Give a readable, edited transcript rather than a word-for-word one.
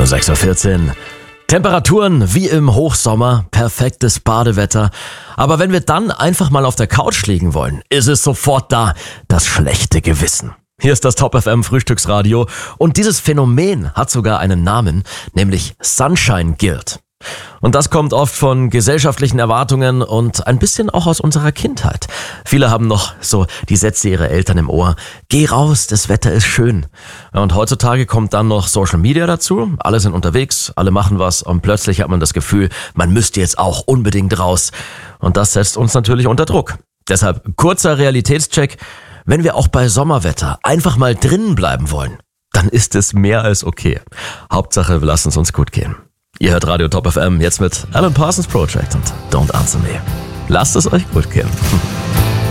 nur 6:14 Uhr. Temperaturen wie im Hochsommer, perfektes Badewetter. Aber wenn wir dann einfach mal auf der Couch liegen wollen, ist es sofort da, das schlechte Gewissen. Hier ist das Top FM Frühstücksradio und dieses Phänomen hat sogar einen Namen, nämlich Sunshine Guilt. Und das kommt oft von gesellschaftlichen Erwartungen und ein bisschen auch aus unserer Kindheit. Viele haben noch so die Sätze ihrer Eltern im Ohr. Geh raus, das Wetter ist schön. Und heutzutage kommt dann noch Social Media dazu. Alle sind unterwegs, alle machen was und plötzlich hat man das Gefühl, man müsste jetzt auch unbedingt raus. Und das setzt uns natürlich unter Druck. Deshalb kurzer Realitätscheck. Wenn wir auch bei Sommerwetter einfach mal drinnen bleiben wollen, dann ist es mehr als okay. Hauptsache, wir lassen es uns gut gehen. Ihr hört Radio Top FM jetzt mit Alan Parsons Project und Don't Answer Me. Lasst es euch gut gehen.